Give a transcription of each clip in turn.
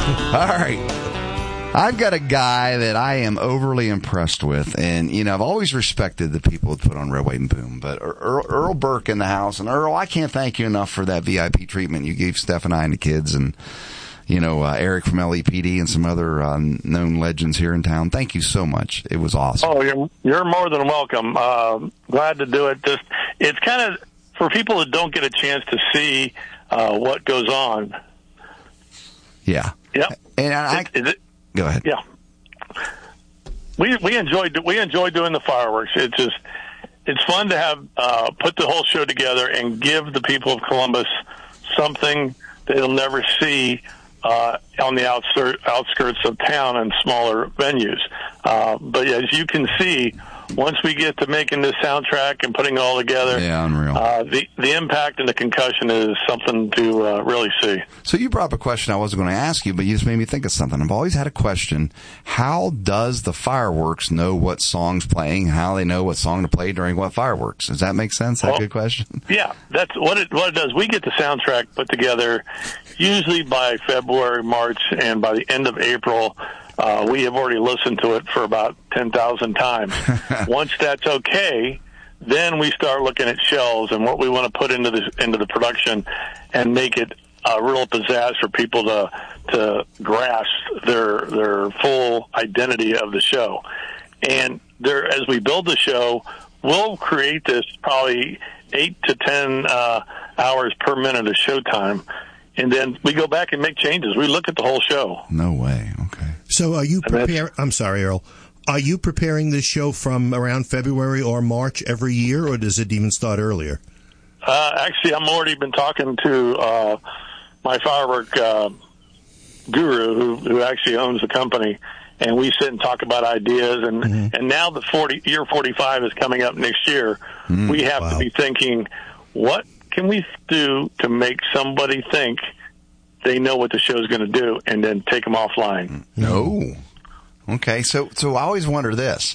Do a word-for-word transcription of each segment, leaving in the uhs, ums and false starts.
All right. I've got a guy that I am overly impressed with, and, you know, I've always respected the people that put on Red, White, and Boom, but Earl, Earl Burke in the house, and Earl, I can't thank you enough for that V I P treatment you gave Steph and I and the kids, and, you know, uh, Eric from L E P D and some other uh, known legends here in town. Thank you so much. It was awesome. Oh, you're, you're more than welcome. Uh, glad to do it. Just, it's kind of, for people that don't get a chance to see uh, what goes on. Yeah. Yeah. And I, is, is it, go ahead. Yeah. We we enjoy we enjoy doing the fireworks. It's just it's fun to have uh, put the whole show together and give the people of Columbus something they'll never see uh, on the outskirts outskirts of town and smaller venues. Uh, but as you can see, once we get to making this soundtrack and putting it all together, yeah, unreal. Uh, the the impact and the concussion is something to uh, really see. So you brought up a question I wasn't going to ask you, but you just made me think of something. I've always had a question: how does the fireworks know what song's playing? How they know what song to play during what fireworks? Does that make sense? That's well, a good question. Yeah, that's what it what it does. We get the soundtrack put together usually by February, March, and by the end of April. Uh, we have already listened to it for about ten thousand times. Once that's okay, then we start looking at shells and what we want to put into the, into the production and make it a real pizzazz for people to to grasp their their full identity of the show. And there, as we build the show, we'll create this probably eight to ten uh, hours per minute of showtime. And then we go back and make changes. We look at the whole show. No way. Okay. So are you preparing? I'm sorry, Earl. Are you preparing this show from around February or March every year, or does it even start earlier? Uh, actually, I'm already been talking to uh, my firework uh, guru, who, who actually owns the company, and we sit and talk about ideas. And mm-hmm. and now the forty year forty-five is coming up next year. Mm, we have wow. to be thinking, what can we do to make somebody think they know what the show's going to do, and then take them offline? No. Okay, so so I always wonder this.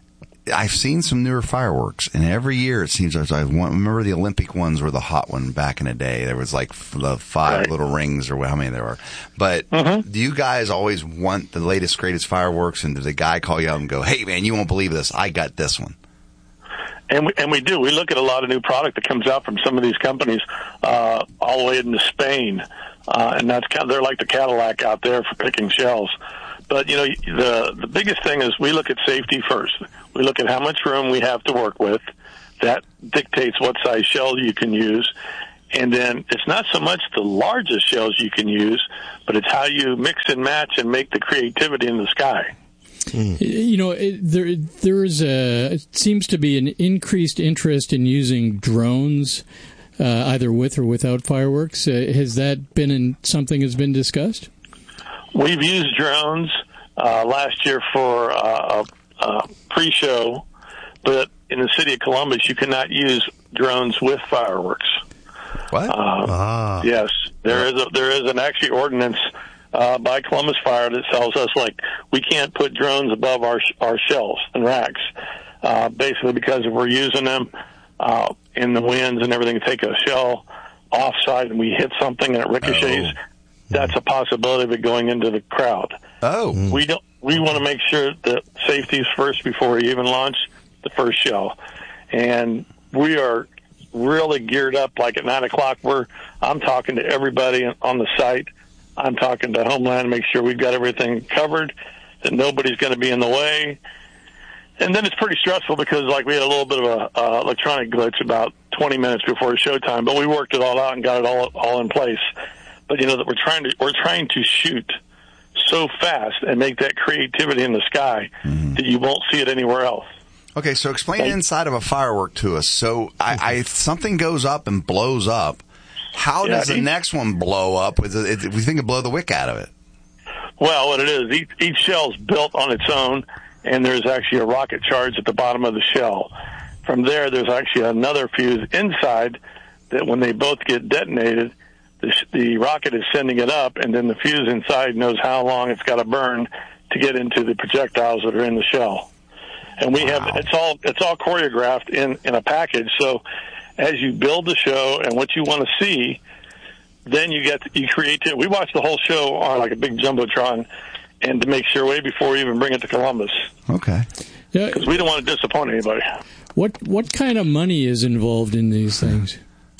I've seen some newer fireworks, and every year it seems as I remember the Olympic ones were the hot one back in the day. There was like the five right. little rings or how many there were. But mm-hmm. do you guys always want the latest, greatest fireworks, and does the guy call you up and go, hey, man, you won't believe this. I got this one. And we, and we do. We look at a lot of new product that comes out from some of these companies uh, all the way into Spain. Uh, and that's kind of, they're like the Cadillac out there for picking shells. But, you know, the the biggest thing is we look at safety first. We look at how much room we have to work with. That dictates what size shell you can use. And then it's not so much the largest shells you can use, but it's how you mix and match and make the creativity in the sky. You know, it, there there is a it seems to be an increased interest in using drones, uh, either with or without fireworks. Uh, has that been in, something that's been discussed? We've used drones uh, last year for uh, a, a pre-show, but in the city of Columbus, you cannot use drones with fireworks. What? Uh, ah. Yes, there is a, there is an actually ordinance uh, by Columbus Fire that tells us like we can't put drones above our our shelves and racks, uh, basically because if we're using them uh, in the winds and everything, take a shell offside and we hit something and it ricochets. Oh. That's a possibility of it going into the crowd. Oh, we don't. We want to make sure that safety is first before we even launch the first shell, and we are really geared up. Like at nine o'clock, we're I'm talking to everybody on the site. I'm talking to Homeland to make sure we've got everything covered, that nobody's going to be in the way. And then it's pretty stressful because, like, we had a little bit of a uh, electronic glitch about twenty minutes before showtime, but we worked it all out and got it all all in place. But you know that we're trying to we're trying to shoot so fast and make that creativity in the sky mm-hmm. that you won't see it anywhere else. Okay, so explain the inside of a firework to us. So I, I something goes up and blows up. How yeah, does the each, next one blow up? Is it, it, we think it blow the wick out of it. Well, what it is, each, each shell is built on its own, and there's actually a rocket charge at the bottom of the shell. From there, there's actually another fuse inside that when they both get detonated, The, the rocket is sending it up, and then the fuse inside knows how long it's got to burn to get into the projectiles that are in the shell. And we wow. have it's all it's all choreographed in, in a package. So as you build the show and what you want to see, then you get you create it. We watch the whole show on like a big jumbotron, and to make sure way before we even bring it to Columbus. Okay. Yeah. Because we don't want to disappoint anybody. What what kind of money is involved in these things?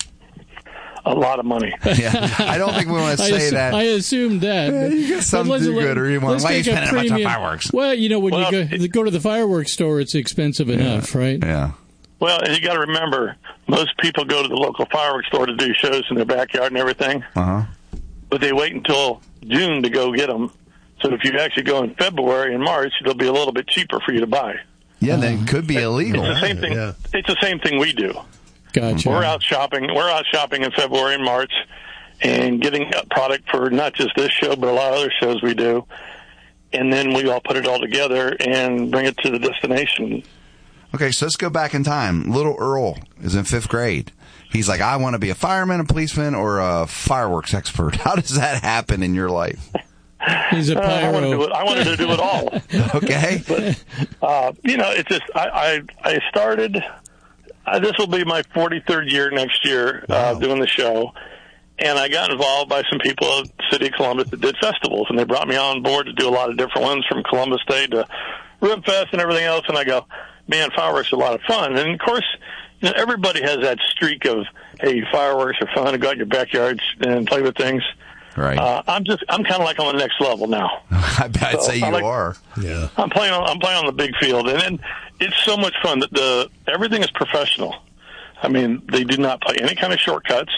A lot of money. Yeah, I don't think we want to I say assu- that. I assumed that. Yeah, you get some But let's- do-gooder. You want- let's why you take a spending a bunch of premium- fireworks? Well, you know, when Well, you go, go to the fireworks store, it's expensive enough, right? Yeah. Well, and you got to remember, most people go to the local fireworks store to do shows in their backyard and everything, Uh-huh. but they wait until June to go get them. So if you actually go in February and March, it'll be a little bit cheaper for you to buy. Yeah, then it could be illegal. It's the same thing. Yeah. It's the same thing we do. Gotcha. We're out shopping. We're out shopping in February and March, and getting a product for not just this show, but a lot of other shows we do. And then we all put it all together and bring it to the destination. Okay, so let's go back in time. Little Earl is in fifth grade. He's like, I want to be a fireman, a policeman, or a fireworks expert. How does that happen in your life? He's a Uh, I, wanted to do pyro. it, I wanted to do it all. Okay. But, uh, you know, it's just, I, I, I started, uh, this will be my forty-third year next year uh, Wow. doing the show. And I got involved by some people at the City of Columbus that did festivals, and they brought me on board to do a lot of different ones, from Columbus Day to Rib Fest and everything else. And I go, man, fireworks are a lot of fun. And, of course, you know, everybody has that streak of, hey, fireworks are fun, to go out in your backyard and play with things. Right. Uh, I'm just, I'm kind of like on the next level now. I bet I'd so say you I like- are. Yeah. I'm playing on, I'm playing on the big field, and, and it's so much fun. The, the everything is professional. I mean, they do not play any kind of shortcuts.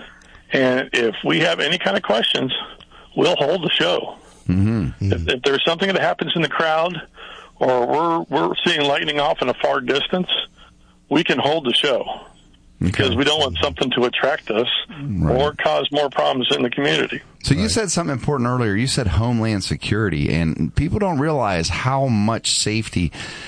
And if we have any kind of questions, we'll hold the show. Mm-hmm. If, if there's something that happens in the crowd, or we're we're seeing lightning off in a far distance, we can hold the show, because we don't want something to attract us Right. or cause more problems in the community. So you said something important earlier. You said homeland security, and people don't realize how much safety.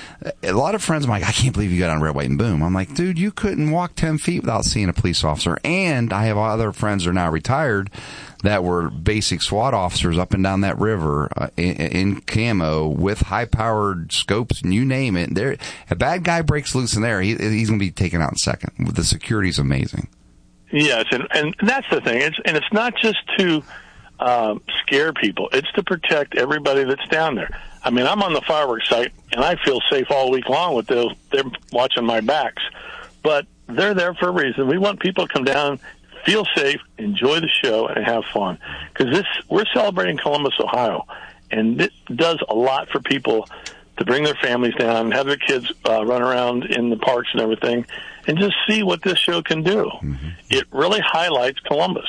A lot of friends are like, I can't believe you got on red, white, and boom. I'm like, dude, you couldn't walk ten feet without seeing a police officer. And I have other friends that are now retired that were basic SWAT officers up and down that river uh, in, in camo with high-powered scopes, and you name it. There, a bad guy breaks loose in there, he, he's going to be taken out in a second. The security is amazing. Yes, and, and that's the thing. It's, and it's not just to um, scare people. It's to protect everybody that's down there. I mean, I'm on the fireworks site, and I feel safe all week long with those. They're watching my backs. But they're there for a reason. We want people to come down, feel safe, enjoy the show, and have fun. Because this, we're celebrating Columbus, Ohio, and it does a lot for people to bring their families down, have their kids uh, run around in the parks and everything, and just see what this show can do. Mm-hmm. It really highlights Columbus.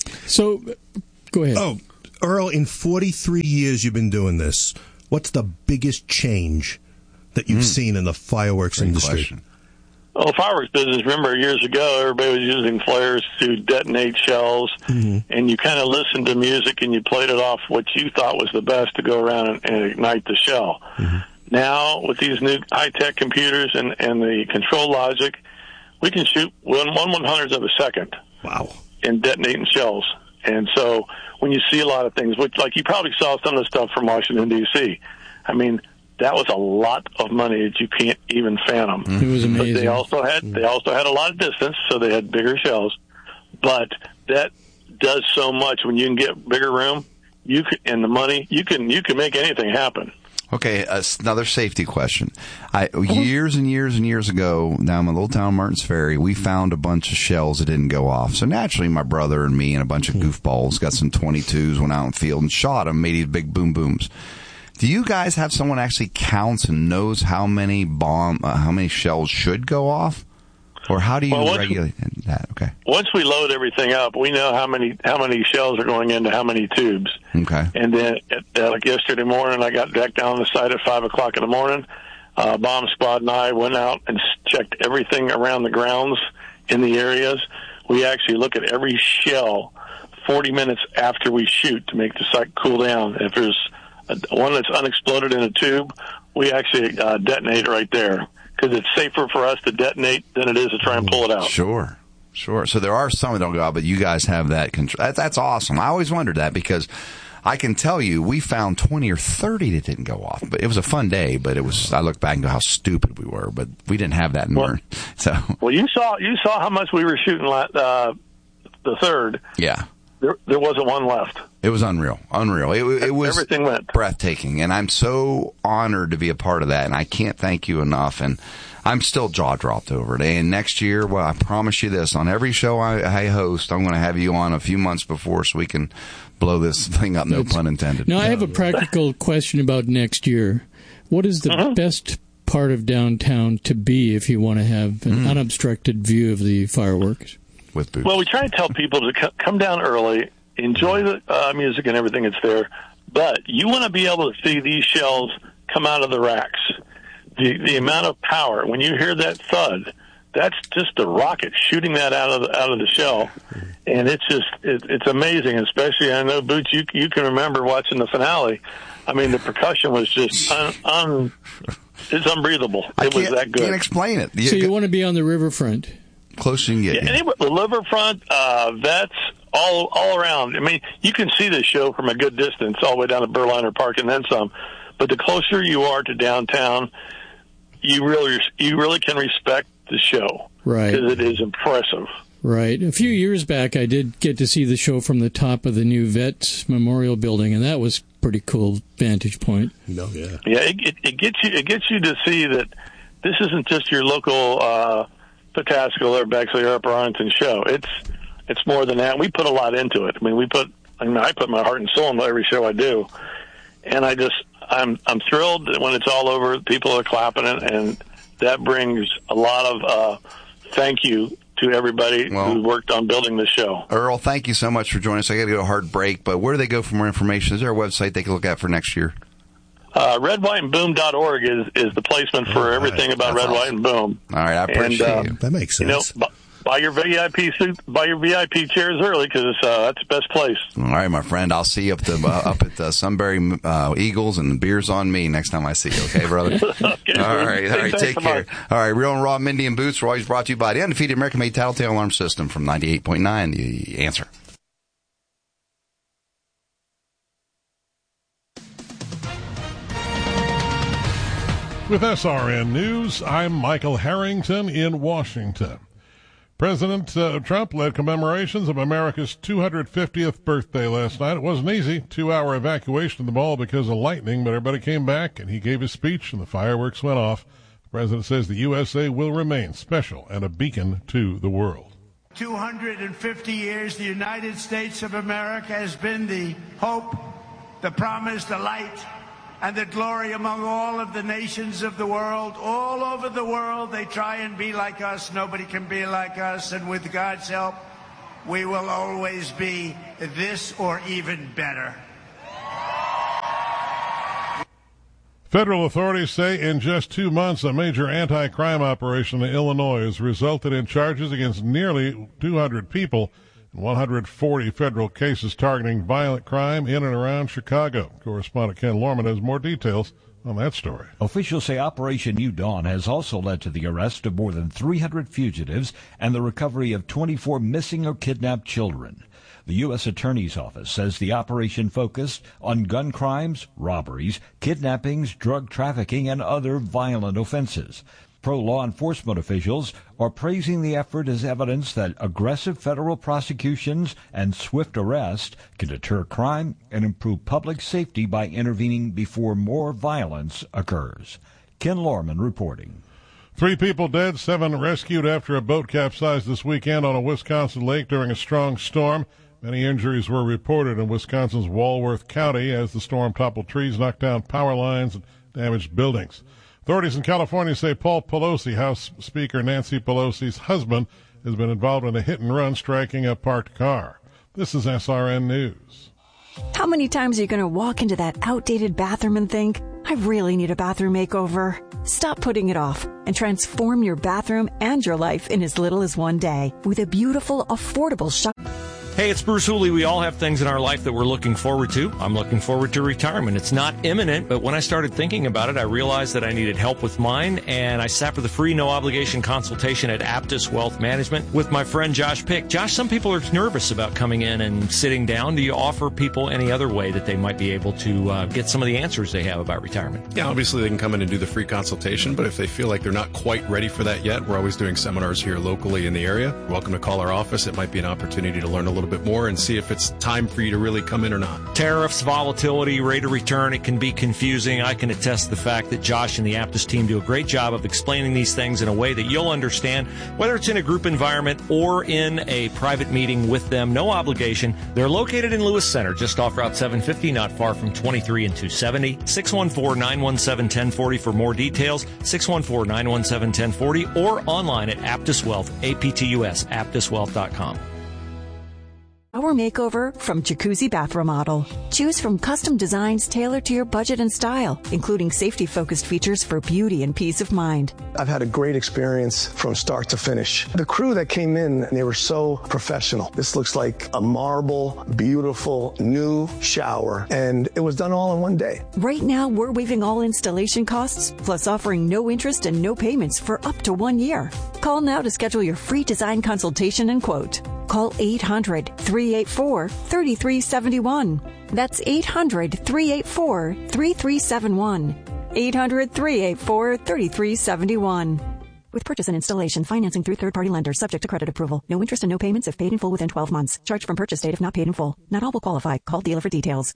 So, go ahead. Oh, Earl, in forty-three years you've been doing this, what's the biggest change that you've mm. seen in the fireworks Great industry? Question. Well, the fireworks business, remember years ago, everybody was using flares to detonate shells, mm-hmm. and you kind of listened to music and you played it off what you thought was the best to go around and, and ignite the shell. Mm-hmm. Now, with these new high-tech computers and, and the control logic, we can shoot one one one-hundredth of a second. Wow. In detonating shells. And so when you see a lot of things, which, like you probably saw some of the stuff from Washington, D C, I mean, that was a lot of money that you can't even fathom. It was amazing. But they also had they also had a lot of distance, so they had bigger shells. But that does so much when you can get bigger room, you can, and the money, you can you can make anything happen. Okay, uh, another safety question. I, years and years and years ago, down in my little town, Martins Ferry, we found a bunch of shells that didn't go off. So naturally, my brother and me and a bunch of goofballs got some twenty-twos, went out in the field and shot them, made these big boom booms. Do you guys have someone actually counts and knows how many bomb, uh, how many shells should go off? Or how do you well, regulate we, that? Okay. Once we load everything up, we know how many how many shells are going into how many tubes. Okay. And then, uh, like yesterday morning, I got back down on the site at five o'clock in the morning. Uh, bomb squad and I went out and checked everything around the grounds in the areas. We actually look at every shell forty minutes after we shoot to make the site cool down. If there's a, one that's unexploded in a tube, we actually uh, detonate it right there, because it's safer for us to detonate than it is to try and pull it out. Sure, sure. So there are some that don't go out, but you guys have that control. That, that's awesome. I always wondered that, because I can tell you we found twenty or thirty that didn't go off. But it was a fun day, but it was, I look back and go how stupid we were, but we didn't have that in well, Mern. So. Well, you saw you saw how much we were shooting uh, the third. Yeah. There, there wasn't one left. It was unreal, unreal. It, it was everything went breathtaking, and I'm so honored to be a part of that. And I can't thank you enough. And I'm still jaw dropped over it. And next year, well, I promise you this: on every show I, I host, I'm going to have you on a few months before so we can blow this thing up. No That's, pun intended. Now, I have a practical question about next year. What is the uh-huh. best part of downtown to be if you want to have an mm. unobstructed view of the fireworks? With boots. Well, we try to tell people to c- come down early, enjoy the uh, music and everything that's there, but you want to be able to see these shells come out of the racks. The the amount of power, when you hear that thud, that's just a rocket shooting that out of the, out of the shell, and it's just it, it's amazing. Especially, I know Boots, you you can remember watching the finale. I mean, the percussion was just un, un it's unbreathable. It was that good. I can't explain it. You, so you want to be on the riverfront. Close you can get. Yeah, anyway, the riverfront, uh, that's all all around. I mean, you can see the show from a good distance, all the way down to Berliner Park and then some. But the closer you are to downtown, you really you really can respect the show, right? Because it is impressive. Right. A few years back, I did get to see the show from the top of the new Vets Memorial Building, and that was pretty cool vantage point. No, yeah, yeah. It, it, it gets you. It gets you to see that this isn't just your local. Uh, Pataskil or Bexley or Upper Arlington show. It's it's more than that. We put a lot into it. I mean, we put I mean, I put my heart and soul into every show I do, and I just I'm I'm thrilled that when it's all over, people are clapping it, and that brings a lot of uh, thank you to everybody well, who worked on building this show. Earl, thank you so much for joining us. I got to go to a hard break, but where do they go for more information? Is there a website they can look at for next year? Uh, red white and boom dot org is, is the placement for right. everything about That's Red, awesome. White, and Boom. All right, I appreciate and, uh, you. That makes sense. You know, buy your V I P suit, buy your V I P chairs early because uh, that's the best place. All right, my friend. I'll see you up, the, uh, up at the Sunbury uh, Eagles, and beer's on me next time I see you. Okay, brother? Okay, all right, all right. Take so care. Much. All right, Real and Raw, Mindy and Boots are always brought to you by the undefeated American-made Tattletale Alarm System from ninety-eight point nine, The Answer. With S R N News, I'm Michael Harrington in Washington. President uh, Trump led commemorations of America's two hundred fiftieth birthday last night. It wasn't easy, two-hour evacuation of the mall because of lightning, but everybody came back, and he gave his speech, and the fireworks went off. The president says the U S A will remain special and a beacon to the world. two hundred fifty years, the United States of America has been the hope, the promise, the light, and the glory among all of the nations of the world. All over the world, they try and be like us. Nobody can be like us. And with God's help, we will always be this or even better. Federal authorities say in just two months, a major anti-crime operation in Illinois has resulted in charges against nearly two hundred people and one hundred forty federal cases targeting violent crime in and around Chicago. Correspondent Ken Lorman has more details on that story. Officials say Operation New Dawn has also led to the arrest of more than three hundred fugitives and the recovery of twenty-four missing or kidnapped children. The U S Attorney's Office says the operation focused on gun crimes, robberies, kidnappings, drug trafficking, and other violent offenses. Pro-law enforcement officials are praising the effort as evidence that aggressive federal prosecutions and swift arrest can deter crime and improve public safety by intervening before more violence occurs. Ken Lorman reporting. Three people dead, seven rescued after a boat capsized this weekend on a Wisconsin lake during a strong storm. Many injuries were reported in Wisconsin's Walworth County as the storm toppled trees, knocked down power lines, and damaged buildings. Authorities in California say Paul Pelosi, House Speaker Nancy Pelosi's husband, has been involved in a hit-and-run striking a parked car. This is S R N News. How many times are you going to walk into that outdated bathroom and think, I really need a bathroom makeover? Stop putting it off and transform your bathroom and your life in as little as one day with a beautiful, affordable shower. Hey, it's Bruce Hooley. We all have things in our life that we're looking forward to. I'm looking forward to retirement. It's not imminent, but when I started thinking about it, I realized that I needed help with mine, and I sat for the free, no-obligation consultation at Aptus Wealth Management with my friend Josh Pick. Josh, some people are nervous about coming in and sitting down. Do you offer people any other way that they might be able to uh, get some of the answers they have about retirement? Yeah, obviously they can come in and do the free consultation, but if they feel like they're not quite ready for that yet, we're always doing seminars here locally in the area. You're welcome to call our office. It might be an opportunity to learn a little little bit more and see if it's time for you to really come in or not. Tariffs, volatility, rate of return, it can be confusing. I can attest to the fact that Josh and the Aptus team do a great job of explaining these things in a way that you'll understand, whether it's in a group environment or in a private meeting with them. No obligation. They're located in Lewis Center, just off Route seven fifty, not far from twenty-three and two seventy. six one four, nine one seven, one zero four zero for more details. six one four, nine one seven, one zero four zero or online at Aptus Wealth, A P T U S, aptus wealth dot com. Our makeover from Jacuzzi Bath Remodel. Choose from custom designs tailored to your budget and style, including safety-focused features for beauty and peace of mind. I've had a great experience from start to finish. The crew that came in, they were so professional. This looks like a marble, beautiful, new shower, and it was done all in one day. Right now, we're waiving all installation costs, plus offering no interest and no payments for up to one year. Call now to schedule your free design consultation and quote. Call eight hundred, three eight four, three three seven one. That's eight hundred, three eight four, three three seven one. eight hundred, three eight four, three three seven one. With purchase and installation, financing through third-party lenders subject to credit approval. No interest and no payments if paid in full within twelve months. Charged from purchase date if not paid in full. Not all will qualify. Call dealer for details.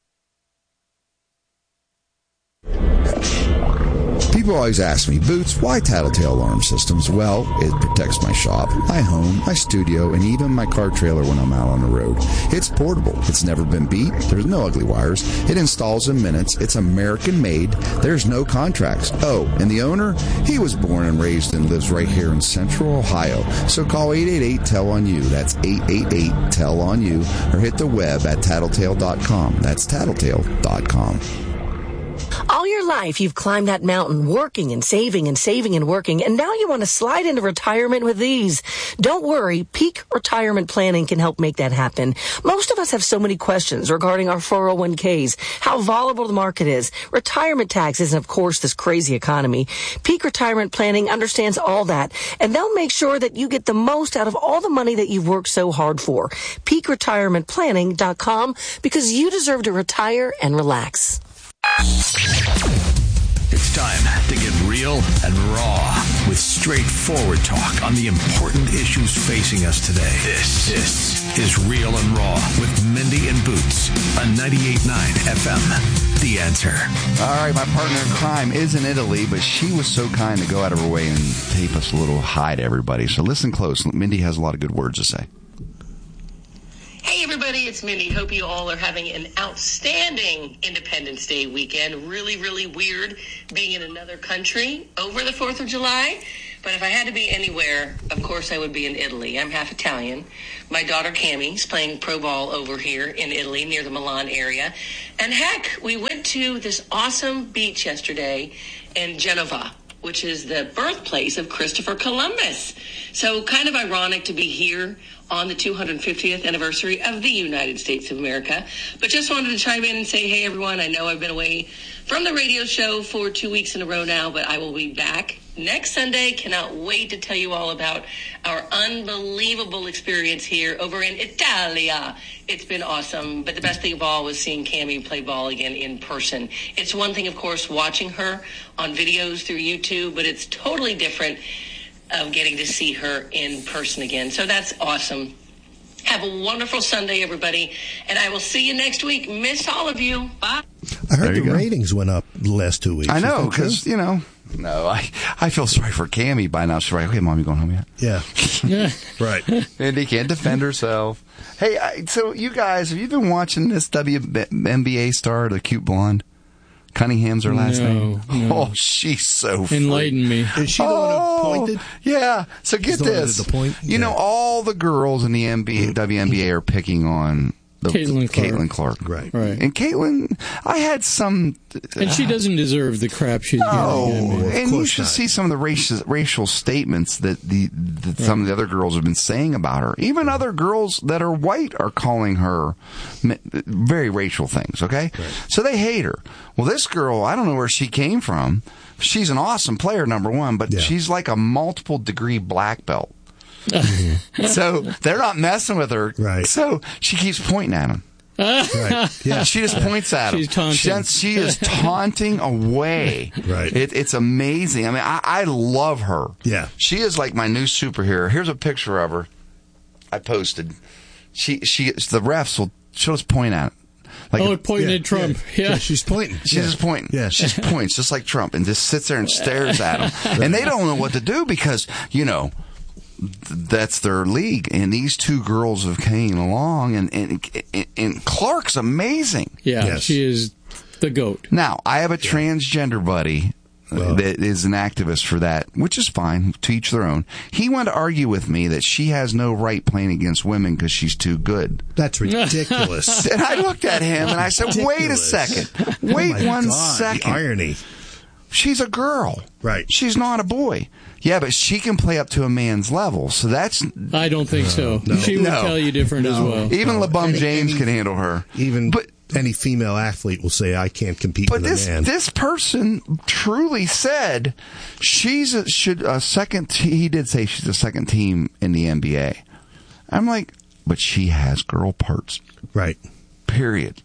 People always ask me, Boots, why Tattletale Alarm Systems? Well, it protects my shop, my home, my studio, and even my car trailer when I'm out on the road. It's portable. It's never been beat. There's no ugly wires. It installs in minutes. It's American-made. There's no contracts. Oh, and the owner? He was born and raised and lives right here in Central Ohio. So call eight eight eight, T E L on you. That's eight eight eight, T E L on you. Or hit the web at tattletale dot com. That's tattletale dot com. All your life, you've climbed that mountain, working and saving and saving and working, and now you want to slide into retirement with ease. Don't worry, Peak Retirement Planning can help make that happen. Most of us have so many questions regarding our four oh one k's, how volatile the market is, retirement taxes, and of course this crazy economy. Peak Retirement Planning understands all that, and they'll make sure that you get the most out of all the money that you've worked so hard for. peak retirement planning dot com, because you deserve to retire and relax. It's time to get real and raw with straightforward talk on the important issues facing us today. This, this is Real and Raw with Mindy and Boots on ninety-eight point nine F M. The Answer. All right, my partner in crime is in Italy, but she was so kind to go out of her way and tape us a little hi to everybody. So listen close. Mindy has a lot of good words to say. Hey everybody, it's Mindy. Hope you all are having an outstanding Independence Day weekend. Really, really weird being in another country over the fourth of July. But if I had to be anywhere, of course I would be in Italy. I'm half Italian. My daughter Cammie's playing pro ball over here in Italy near the Milan area. And heck, we went to this awesome beach yesterday in Genova, which is the birthplace of Christopher Columbus. So kind of ironic to be here on the two hundred fiftieth anniversary of the United States of America. But just wanted to chime in and say, hey, everyone, I know I've been away from the radio show for two weeks in a row now, but I will be back next Sunday. Cannot wait to tell you all about our unbelievable experience here over in Italia. It's been awesome. But the best thing of all was seeing Cammie play ball again in person. It's one thing, of course, watching her on videos through YouTube, but it's totally different of getting to see her in person again. So that's awesome. Have a wonderful Sunday, everybody, and I will see you next week. Miss all of you. Bye. I heard the go. ratings went up the last two weeks. I know, because, you know, no, I, I feel sorry for Cammie by now. She's like, okay, Mom, you going home yet? Yeah. Right. Mindy can't defend herself. Hey, I, so you guys, have you been watching this W N B A star, the cute blonde? Cunningham's her last no, name. No. Oh, she's so freak. Enlighten me. Is she the oh, one who pointed? Yeah. So get She's the one who this. did the point? You Yeah. know, all the girls in the N B A, W N B A are picking on the, Caitlin Clark. Caitlin Clark. Right. Right. And Caitlin, I had some... And she doesn't deserve the crap she's No, getting. I mean. and you should not. see some of the racial, racial statements that the that some of the other girls have been saying about her. Even other girls that are white are calling her very racial things, okay? Right. So they hate her. Well, this girl, I don't know where she came from. She's an awesome player, number one, but Yeah. she's like a multiple degree black belt. So they're not messing with her. Right. So she keeps pointing at him. Right. Yeah. She just points at him. She's taunting. She, she is taunting away. Right. It, it's amazing. I mean, I, I love her. Yeah. She is like my new superhero. Here's a picture of her I posted. She she the refs will she'll just point at it. Like oh, a, pointing yeah, at Trump. Yeah. Yeah. yeah, she's pointing. She's yeah. just pointing. Yeah. She just points just like Trump and just sits there and stares at him. And they don't know what to do because, you know, that's their league. And these two girls have came along, and, and, and, and Clark's amazing. Yeah, Yes. she is the GOAT. Now, I have a transgender buddy Well. that is an activist for that, which is fine, to each their own. He wanted to argue with me that she has no right playing against women because she's too good. That's ridiculous. And I looked at him and I said, wait a Ridiculous. second. Wait Oh my one God, second. The irony. She's a girl. Right. She's not a boy. Yeah, but she can play up to a man's level. So that's... I don't think so. no. She would No. tell you different as No. well. Even No. LeBum Any- James any- can handle her. Even But any female athlete will say, I can't compete But with this a man. this person truly said she's a, should a second. Te- he did say she's a second team in the N B A. I'm like, but she has girl parts. Right. Period.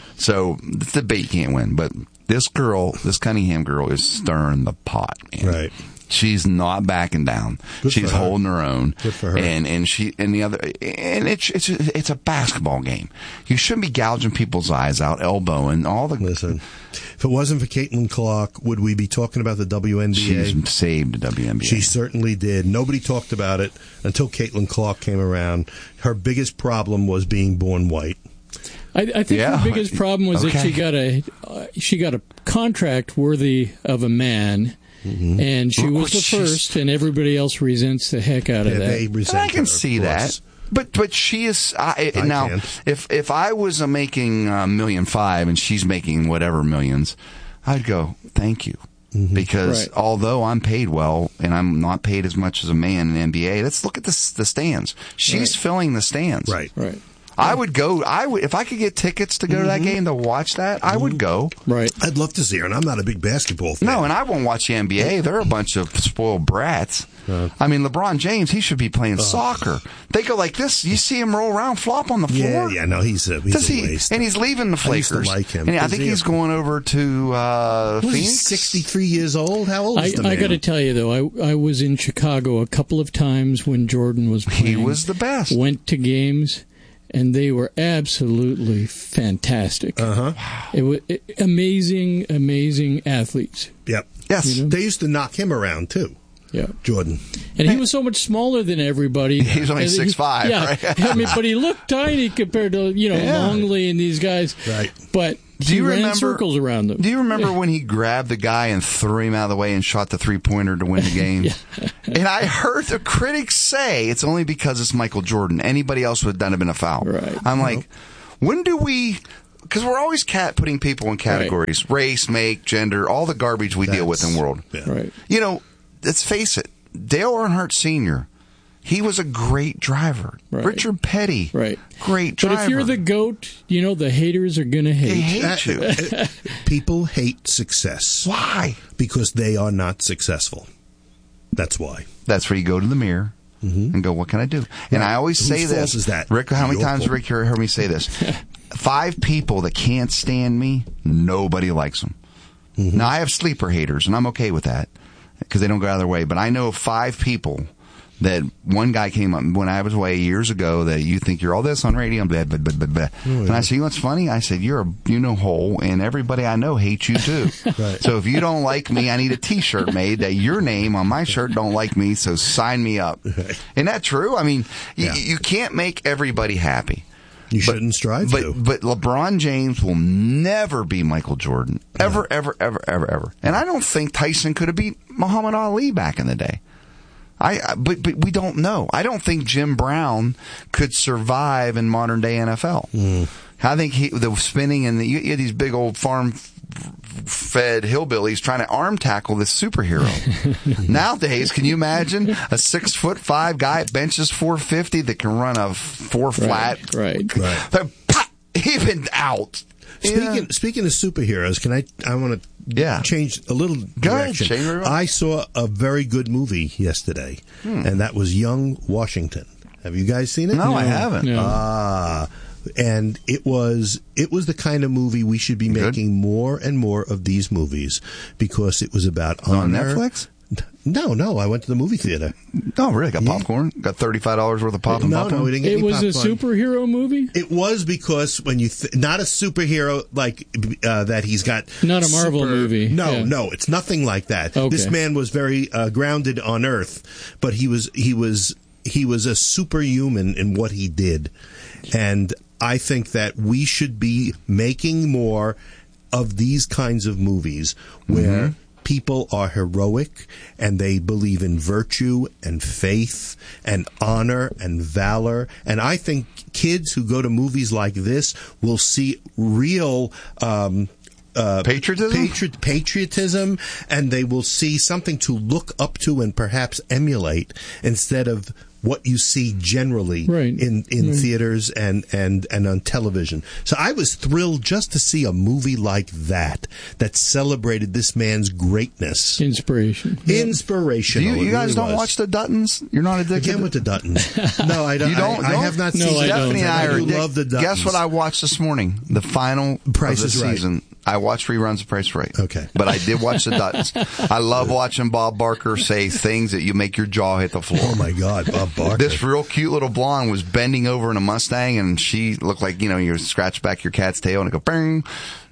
So the debate can't win. But this girl, this Cunningham girl, is stirring the pot, man. Right. She's not backing down. Good She's for her. holding her own. Good for her. And and she and the other and it's it's it's a basketball game. You shouldn't be gouging people's eyes out, elbowing all the. Listen, if it wasn't for Caitlin Clark, would we be talking about the W N B A? She's saved the W N B A. She certainly did. Nobody talked about it until Caitlin Clark came around. Her biggest problem was being born white. I, I think Yeah. her biggest problem was that Okay. she got a uh, she got a contract worthy of a man, Mm-hmm. and she Well, was the she's- first, and everybody else resents the heck out of Yeah, that. they And resent I can her, see of that. course. But but she is I, I now. can't. If if I was uh, making a million five and she's making whatever millions, I'd go thank you. Mm-hmm. Because Right. although I'm paid well and I'm not paid as much as a man in the N B A, let's look at the the stands. She's Right. filling the stands. Right. Right. I would go. I would if I could get tickets to go to that game to watch that. I would go. Right. I'd love to see her, and I'm not a big basketball fan. No, and I won't watch the N B A. They're a bunch of spoiled brats. Uh, I mean, LeBron James, he should be playing soccer. They go like this. You see him roll around, flop on the yeah, floor. yeah, no, he's a, he's Does a he? waste. And he's leaving the I used to Flakers. like him. And I Is think he he's a- going over to uh, What is he, Phoenix. sixty-three years old? How old I, is the man? I got to tell you though, I I was in Chicago a couple of times when Jordan was playing. He was the best. Went to games, and they were absolutely fantastic. Uh-huh. It was it, amazing, amazing athletes. Yep. Yes. You know? They used to knock him around, too, Yeah. Jordan. And he was so much smaller than everybody. He's only And he- six five, Yeah, right? I mean, but he looked tiny compared to you know Yeah. Longley and these guys. Right. But Do he you ran remember- circles around them. Do you remember when he grabbed the guy and threw him out of the way and shot the three pointer to win the game? And I heard the critics say it's only because it's Michael Jordan. Anybody else would have done it been a foul. Right. I'm like, when do we? Because we're always cat putting people in categories: race, make, gender, all the garbage we deal with in the world. Yeah. Right. You know, let's face it. Dale Earnhardt Senior He was a great driver. Right. Richard Petty, Right. great driver. But if you're the GOAT, you know the haters are going to they hate. hate you. Uh, People hate success. Why? Because they are not successful. That's why. That's where you go to the mirror and go, what can I do? And Right. I always Whose say fault this. is that? Rick, how many Your times, fault. Rick, you heard me say this? Five people that can't stand me, nobody likes them. Mm-hmm. Now, I have sleeper haters, and I'm okay with that because they don't go out of their way. But I know five people that one guy came up when I was away years ago that you think you're all this on radio, blah, blah, blah, blah, blah. Oh, And yeah. I said, you know what's funny? I said, you're a you know hole, and everybody I know hates you too. Right. So if you don't like me, I need a T-shirt made that your name on my shirt don't like me, so sign me up. Isn't that true? I mean, y- Yeah. you can't make everybody happy. You shouldn't strive But to. but LeBron James will never be Michael Jordan. Ever, ever, ever, ever, ever. And I don't think Tyson could have beat Muhammad Ali back in the day. I, I but but we don't know. I don't think Jim Brown could survive in modern day N F L. Mm. I think he, the spinning and the, you had these big old farm fed hillbillies trying to arm tackle this superhero. Nowadays, can you imagine a six foot five guy benches four fifty that can run a four flat? Right. Right. Pop, even out. Speaking Yeah. speaking of superheroes, can I? I want to Yeah. change a little Go ahead, direction. change it. I saw a very good movie yesterday, Hmm. and that was Young Washington. Have you guys seen it? No, I haven't. No. Ah, and it was it was the kind of movie we should be Good. making more and more of these movies because it was about On honor. Netflix? No, no, I went to the movie theater. Oh, really? Got popcorn? Got thirty-five dollars worth of pop and No, popcorn? no, we didn't get It any was a popcorn. superhero movie? It was because when you th- not a superhero like uh, that he's got Not a Marvel super- movie. No, Yeah. no, it's nothing like that. Okay. This man was very uh, grounded on Earth, but he was he was he was a superhuman in what he did, and I think that we should be making more of these kinds of movies where. Mm-hmm. People are heroic and they believe in virtue and faith and honor and valor. And I think kids who go to movies like this will see real um, uh, patriotism? Patri- patriotism, and they will see something to look up to and perhaps emulate instead of what you see generally right. in, in right. theaters and, and, and on television. So I was thrilled just to see a movie like that that celebrated this man's greatness. Inspiration. Inspirational. You, you it guys really don't was. watch the Duttons? You're not addicted? Again with the Duttons. No, I don't. You don't? I, I don't? have not No, seen I don't. Stephanie and I, I are do addic- love the Duttons. Guess what I watched this morning? The final Price of the is Right. season. I watched reruns of Price is Right. Okay. But I did watch the Duttons. I love watching Bob Barker say things that you make your jaw hit the floor. Oh, my God, Bob Barker. This real cute little blonde was bending over in a Mustang, and she looked like, you know, you scratch back your cat's tail, and it go, bang.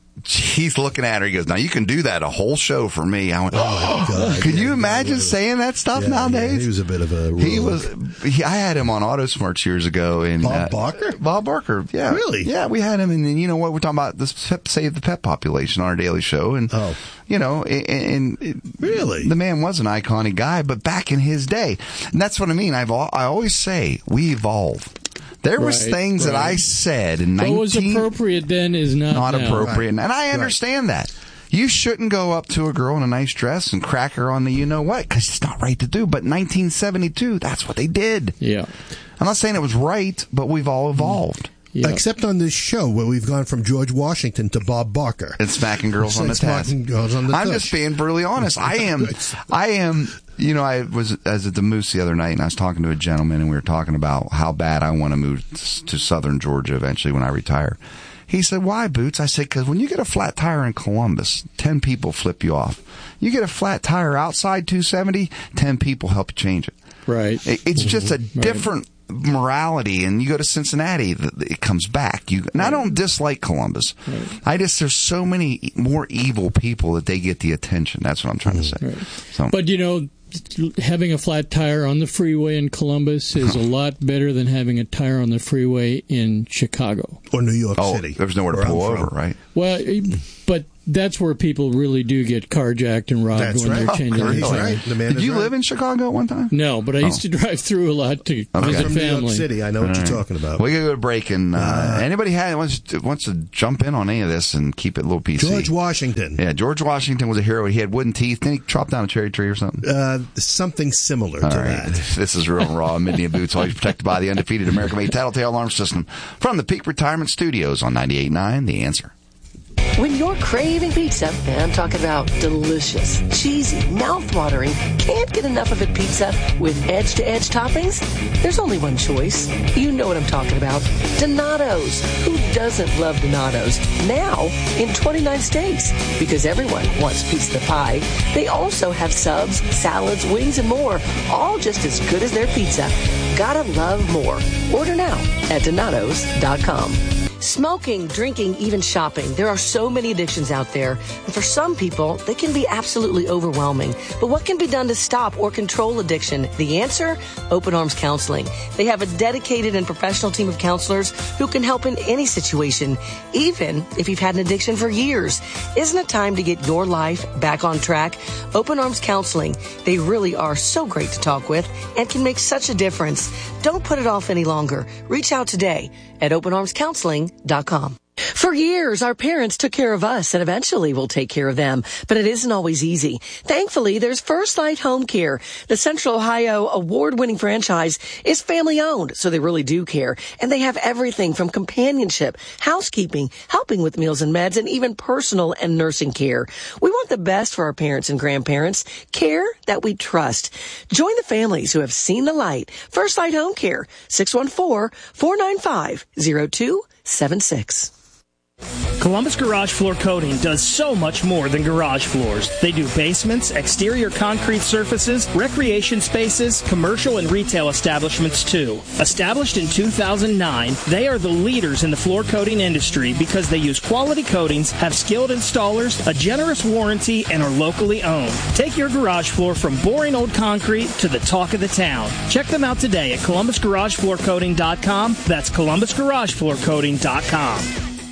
He's looking at her. He goes, now you can do that a whole show for me. I went, oh, God. can Yeah, you imagine yeah, saying that stuff yeah, nowadays? Yeah, he was a bit of a He rogue. was. He, I had him on Autosmarts years ago. And, Bob uh, Barker? Bob Barker. Yeah. Really? Yeah, we had him. And then, you know what? We're talking about this pet, save the pet population on our daily show. And, oh. you know, and, and really, the man was an iconic guy, but back in his day, and that's what I mean. I've I always say we evolve. There was Right, things right. that I said in What nineteen was appropriate then is not not now. appropriate, Right. and I understand that. You shouldn't go up to a girl in a nice dress and crack her on the you know what, because it's not right to do. But nineteen seventy-two, that's what they did. Yeah. I'm not saying it was right, but we've all evolved. Yeah. Except on this show where we've gone from George Washington to Bob Barker. And smacking girls on the It's task. smacking girls on the I'm tush. just being brutally honest. I am, I am, you know, I was as at the Moose the other night, and I was talking to a gentleman, and we were talking about how bad I want to move to southern Georgia eventually when I retire. He said, why, Boots? I said, because when you get a flat tire in Columbus, ten people flip you off. You get a flat tire outside two seventy, ten people help you change it. Right. It, it's just a Right. different morality, and you go to Cincinnati, it comes back. You, and I don't dislike Columbus. Right. I just, there's so many more evil people that they get the attention. That's what I'm trying to say. Right. So, But, you know, having a flat tire on the freeway in Columbus is a lot better than having a tire on the freeway in Chicago. Or New York oh, City. there's nowhere to where pull I'm over, from. right? Well, but that's where people really do get carjacked and robbed That's when right. they're changing Oh, their he's tire. right. The man Did is you right. live in Chicago at one time? No, but I used Oh. to drive through a lot to Okay. visit From New family. York City. I know what All you're right. talking about. We gotta go to break, and uh, anybody had wants to, wants to jump in on any of this and keep it a little P C. George Washington. Yeah, George Washington was a hero. He had wooden teeth. Then he chopped down a cherry tree or something. Uh, something similar All to right. that. This is Real and Raw. Mindy and Boots, always protected by the undefeated American-made Tattletale Alarm System from the Peak Retirement Studios on ninety-eight point nine The Answer. When you're craving pizza, and I'm talking about delicious, cheesy, mouth-watering, can't get enough of it pizza with edge-to-edge toppings, there's only one choice. You know what I'm talking about. Donato's. Who doesn't love Donato's? Now in twenty-nine states. Because everyone wants piece of the pie. They also have subs, salads, wings, and more. All just as good as their pizza. Gotta love more. Order now at Donatos dot com. Smoking, drinking, even shopping. There are so many addictions out there. And for some people, they can be absolutely overwhelming. But what can be done to stop or control addiction? The answer? Open Arms Counseling. They have a dedicated and professional team of counselors who can help in any situation, even if you've had an addiction for years. Isn't it time to get your life back on track? Open Arms Counseling. They really are so great to talk with and can make such a difference. Don't put it off any longer. Reach out today at open arms counseling dot com. For years, our parents took care of us, and eventually we'll take care of them. But it isn't always easy. Thankfully, there's First Light Home Care. The Central Ohio award-winning franchise is family-owned, so they really do care. And they have everything from companionship, housekeeping, helping with meals and meds, and even personal and nursing care. We want the best for our parents and grandparents, care that we trust. Join the families who have seen the light. First Light Home Care, six one four, four nine five, zero two seven six. Columbus Garage Floor Coating does so much more than garage floors. They do basements, exterior concrete surfaces, recreation spaces, commercial and retail establishments too. Established in two thousand nine, they are the leaders in the floor coating industry because they use quality coatings, have skilled installers, a generous warranty, and are locally owned. Take your garage floor from boring old concrete to the talk of the town. Check them out today at columbus garage floor coating dot com. That's columbus garage floor coating dot com.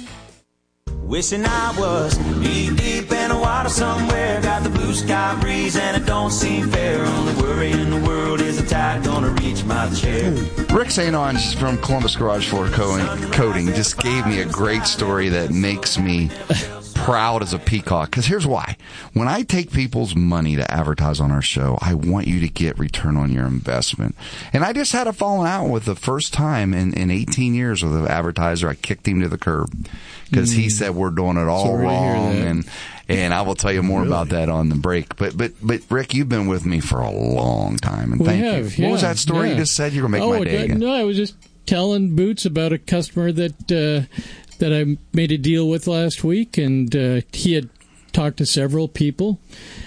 Wishing I was knee deep in the water somewhere. Got the blue sky breeze and it don't seem fair. Only worry in the world is the tide gonna reach my chair. Rick Saint Onge from Columbus Garage Floor Coating just gave me a great story that makes me proud as a peacock. Because here's why. When I take people's money to advertise on our show, I want you to get return on your investment. And I just had a falling out with the first time in, in eighteen years with an advertiser. I kicked him to the curb because mm. he said we're doing it all Sorry wrong. And and I will tell you more really? about that on the break. But but but Rick, you've been with me for a long time, and we thank have, you. Yeah, what was that story yeah. you just said? You were going to make oh, my day again. No, I was just telling Boots about a customer that uh, that I made a deal with last week, and uh, he had talked to several people,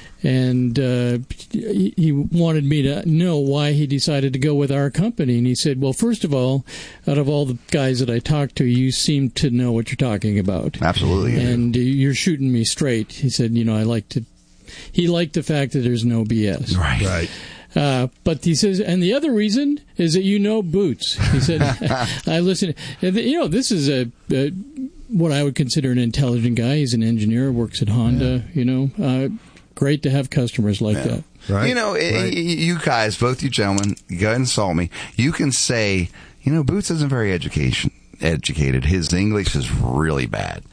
and uh, he, he wanted me to know why he decided to go with our company. And he said, well, first of all, out of all the guys that I talked to, you seem to know what you're talking about. Absolutely. And you're shooting me straight. He said, you know, I like to... He liked the fact that there's no B S. Right. Right. Uh, but he says, and the other reason is that you know Boots. He said, I listen, you know, this is a, a what I would consider an intelligent guy. He's an engineer, works at Honda, yeah. you know. Uh, great to have customers like yeah. that. Right. You know, right. you guys, both you gentlemen, you go ahead and insult me. You can say, you know, Boots isn't very education educated. His English is really bad.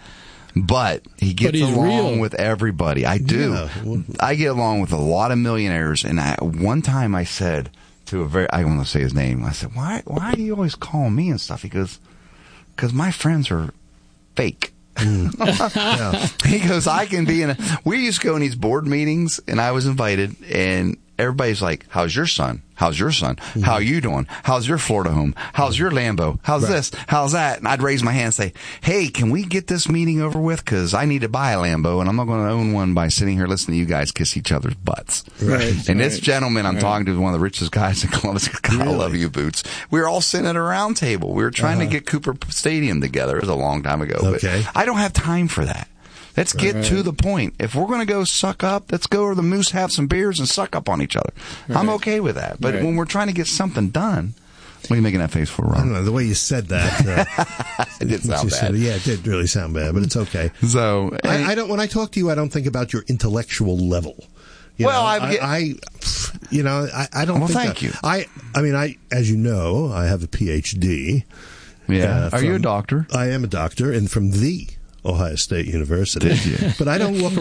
But he gets but along real. with everybody. I do. Yeah. I get along with a lot of millionaires. And I, one time I said to a very, I don't want to say his name. I said, why, why do you always call me and stuff? He goes, because my friends are fake. Mm. yeah. He goes, I can be in a, we used to go in these board meetings and I was invited and everybody's like, how's your son? How's your son? Mm-hmm. How are you doing? How's your Florida home? How's your Lambo? How's right. this? How's that? And I'd raise my hand and say, hey, can we get this meeting over with? Because I need to buy a Lambo, and I'm not going to own one by sitting here listening to you guys kiss each other's butts. Right. And right. this gentleman I'm right. talking to is one of the richest guys in Columbus. God, really? I love you, Boots. We were all sitting at a round table. We were trying uh-huh. to get Cooper Stadium together. It was a long time ago. Okay. But I don't have time for that. Let's get right. to the point. If we're going to go suck up, let's go to the Moose, have some beers, and suck up on each other. Right. I'm okay with that. But right. when we're trying to get something done, what are you making that face for, Ron? I don't know. The way you said that. Uh, it did sound bad. Said, yeah, it did really sound bad, but it's okay. So I, I don't. When I talk to you, I don't think about your intellectual level. You well, know, I, I, you know, I, I don't. Well, think thank that, you. I, I mean, I, as you know, I have a P H D. Yeah. Uh, Are from, you a doctor? I am a doctor, and from the Ohio State University. Did you? But I don't walk